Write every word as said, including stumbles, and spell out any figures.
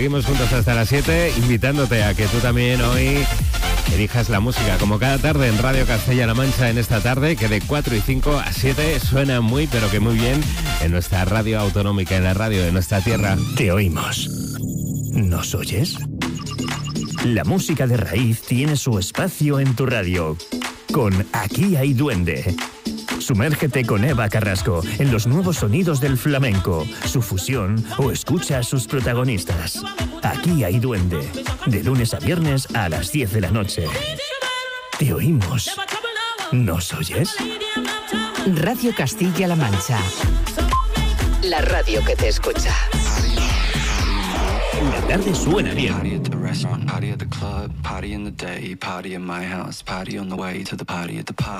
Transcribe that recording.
Seguimos juntos hasta las siete, invitándote a que tú también hoy elijas la música, como cada tarde en Radio Castilla-La Mancha, en esta tarde, que de cuatro y cinco a siete suena muy, pero que muy bien en nuestra radio autonómica, en la radio de nuestra tierra. Te oímos. ¿Nos oyes? La música de raíz tiene su espacio en tu radio, con Aquí hay duende. Sumérgete con Eva Carrasco en los nuevos sonidos del flamenco, su fusión o escucha a sus protagonistas. Aquí hay duende, de lunes a viernes a las diez de la noche. Te oímos. ¿Nos oyes? Radio Castilla-La Mancha. La radio que te escucha. La tarde suena bien. Party at the restaurant, party at the club, party in the day, party in my house, party on the way to the party at the party.